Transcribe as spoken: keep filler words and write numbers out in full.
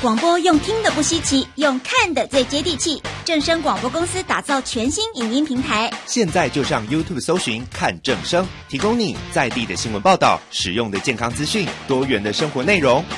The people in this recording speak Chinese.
广播用听的不稀奇，用看的最接地气。正声广播公司打造全新影音平台， 现在就上 YouTube 搜寻看正声，提供你在地的新闻报道、实用的健康资讯、多元的生活内容。